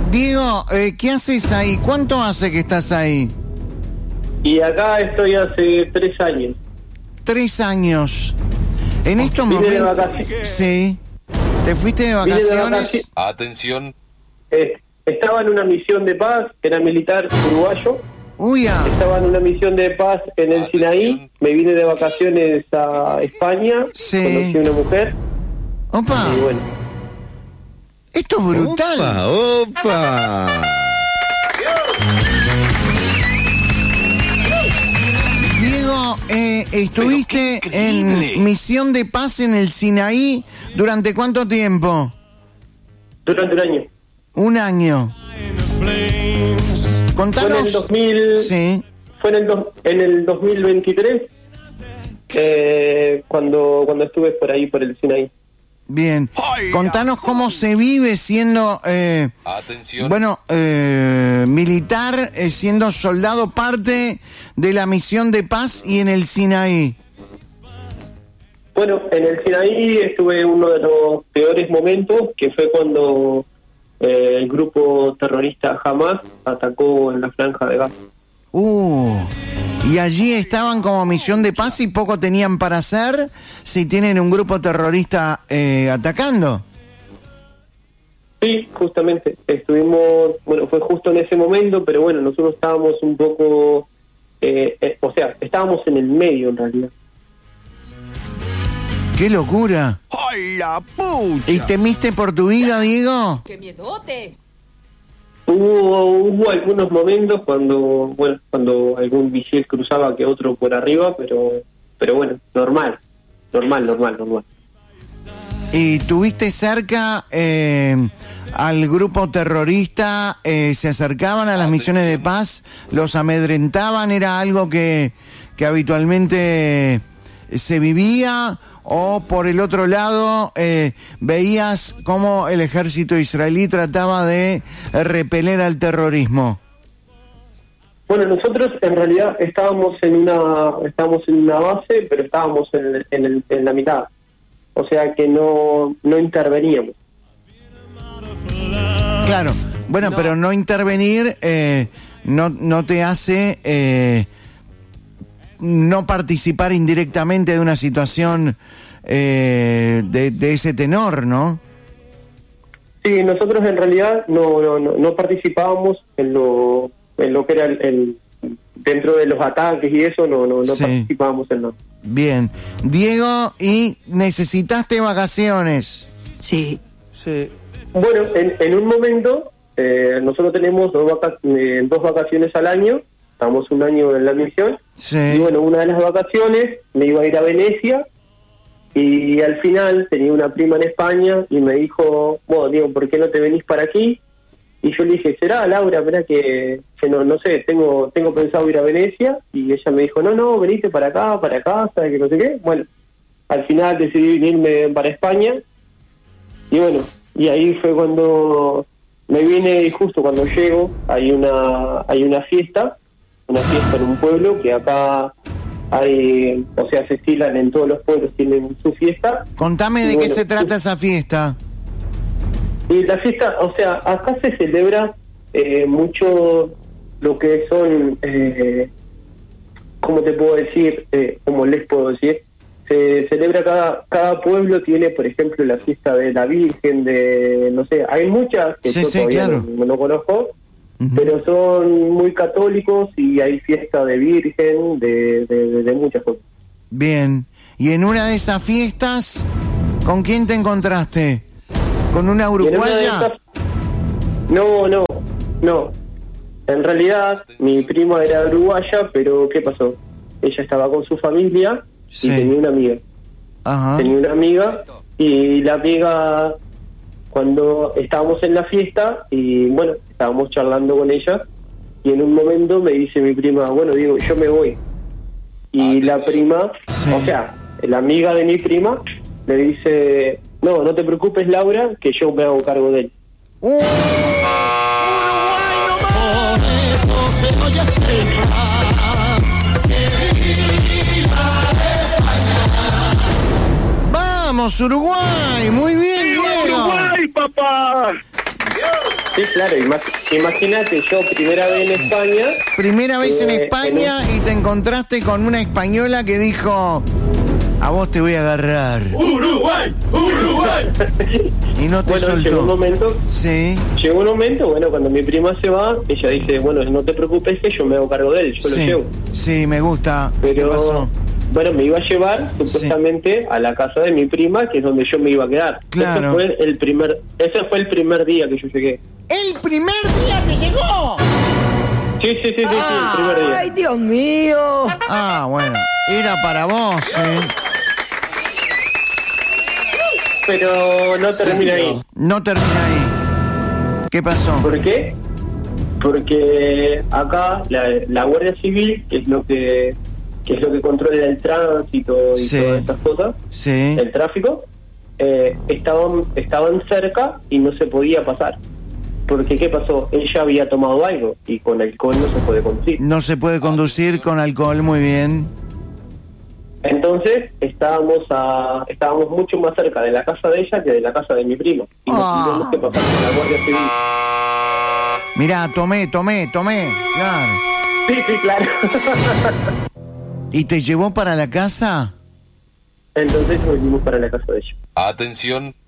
Diego, ¿qué haces ahí? ¿Cuánto hace que estás ahí? Y acá estoy hace 3 años. 3 años. En estos Vine de momentos... vacaciones. Sí. ¿Te fuiste de Vine de vacaciones? vacaciones. Atención. Estaba en una misión de paz, era militar uruguayo. Uy, Estaba en una misión de paz en el Sinaí. Me vine de vacaciones a España. Sí. Conocí a una mujer. Opa. Y bueno. Esto es brutal. ¡Opa! Diego, estuviste en misión de paz en el Sinaí ¿durante cuánto tiempo? Durante un año. 1 año. Contanos. Fue en el 2000. Sí. Fue en el 2023. Cuando estuve por ahí, por el Sinaí. Bien. Contanos cómo se vive siendo, Atención. bueno, militar, siendo soldado, parte de la misión de paz y en el Sinaí. Bueno, en el Sinaí estuve uno de los peores momentos, que fue cuando el grupo terrorista Hamas atacó en la Franja de Gaza. Y allí estaban como misión de paz y poco tenían para hacer si tienen un grupo terrorista atacando. Sí, justamente, estuvimos, bueno, fue justo en ese momento, pero bueno, nosotros estábamos un poco, o sea, estábamos en el medio en realidad. ¡Qué locura! ¡Ay, la pucha! ¿Y temiste por tu vida, Diego? ¡Qué miedote! Hubo algunos momentos cuando algún misil cruzaba que otro por arriba, pero bueno, normal. ¿Y tuviste cerca al grupo terrorista? ¿Se acercaban a las misiones de paz? ¿Los amedrentaban? ¿Era algo que habitualmente se vivía? ¿O por el otro lado veías cómo el ejército israelí trataba de repeler al terrorismo? Bueno, nosotros en realidad estábamos en una base, pero estábamos en la mitad. O sea que no interveníamos. Claro, bueno, pero no intervenir no te hace no participar indirectamente de una situación de ese tenor, ¿no? Sí, nosotros en realidad no participábamos en lo que era el dentro de los ataques y eso, no Sí. participábamos en nada. Bien. Diego, ¿y necesitaste vacaciones? Sí. Bueno, en un momento, nosotros tenemos 2 vacaciones al año, estamos 1 año en la misión, Sí. y bueno, una de las vacaciones me iba a ir a Venecia, y al final tenía una prima en España, y me dijo, bueno, Diego, ¿por qué no te venís para aquí? Y yo le dije, ¿será, Laura? Verá que no sé, tengo pensado ir a Venecia, y ella me dijo, no, veniste para acá, ¿sabes que no sé qué? Bueno, al final decidí venirme para España, y bueno, y ahí fue cuando me vine, y justo cuando llego hay una fiesta en un pueblo que acá hay, o sea, se estilan en todos los pueblos, tienen su fiesta. Contame de qué se trata esa fiesta. Y la fiesta, o sea, acá se celebra mucho lo que son, ¿cómo te puedo decir? ¿Cómo les puedo decir? Se celebra cada pueblo tiene, por ejemplo, la fiesta de la Virgen, de, no sé, hay muchas que Sí, yo sí, todavía claro. no conozco, Ujú. pero son muy católicos y hay fiesta de Virgen, de muchas cosas. Bien. Y en una de esas fiestas, ¿con quién te encontraste? ¿Con una Y en una de uruguaya? esas- No. En realidad, mi prima era uruguaya, pero ¿qué pasó? Ella estaba con su familia Sí. y tenía una amiga. Ajá. Y la amiga, cuando estábamos en la fiesta, y bueno, estábamos charlando con ella, y en un momento me dice mi prima, bueno, digo, yo me voy. Y la prima, Sí. o sea, la amiga de mi prima, le dice, no te preocupes, Laura, que yo me hago cargo de él. ¡Vamos, Uruguay! ¡Muy bien, Diego! ¡Uruguay, papá! Sí, claro, imagínate, yo primera vez en España. Primera vez en en España y te encontraste con una española que dijo, a vos te voy a agarrar. ¡Uruguay! ¡Uruguay! Y no te Bueno, soltó. Sí. Llegó un momento, bueno, cuando mi prima se va, ella dice, bueno, no te preocupes que yo me hago cargo de él, yo lo Sí, llevo. sí, me gusta. ¿Qué Pero, pasó? bueno, me iba a llevar supuestamente a la casa de mi prima, que es donde yo me iba a quedar. Claro. Ese fue el primer día que yo llegué. ¡El primer día que llegó! Sí, el primer día. ¡Ay, Dios mío! Ah, bueno, era para vos, Pero no termina ahí. No termina ahí. ¿Qué pasó? ¿Por qué? Porque acá la Guardia Civil, que es lo que controla el tránsito y Sí. todas estas cosas, Sí. el tráfico, estaban cerca y no se podía pasar. Porque ¿qué pasó? Ella había tomado algo y con alcohol no se puede conducir. No se puede conducir con alcohol, muy bien. Entonces estábamos mucho más cerca de la casa de ella que de la casa de mi primo. Y nos tuvimos que pasar con la Guardia Civil. Mirá, tomé, claro. Sí, claro. ¿Y te llevó para la casa? Entonces volvimos para la casa de ella. Atención,